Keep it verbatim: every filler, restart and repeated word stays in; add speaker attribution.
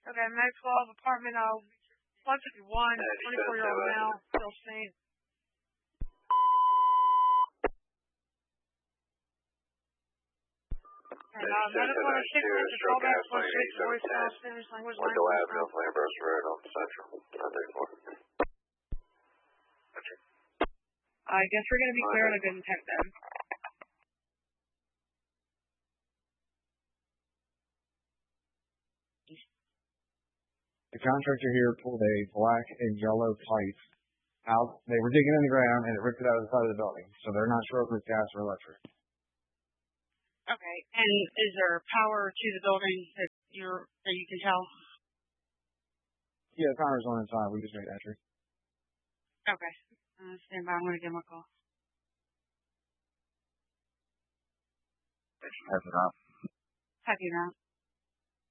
Speaker 1: Okay, Maxwell apartment, uh, one fifty-one, twenty-four-year-old male, still seen. And, uh, medical and six hundred callback, one six, voicemail, Spanish language,
Speaker 2: Wendell Avenue, Lambros Road on Central, nine thirty-four.
Speaker 3: I guess we're going to be clear on a good intent then.
Speaker 4: The contractor here pulled a black and yellow pipe out. They were digging in the ground and it ripped it out of the side of the building. So they're not sure if it's gas or electric.
Speaker 3: Okay. And is there power to the building that you're that you can tell?
Speaker 4: Yeah, the power's on inside. We just made entry.
Speaker 3: Okay. Uh, stand by. I'm going to give him a call.
Speaker 2: Happy not.
Speaker 3: Happy not.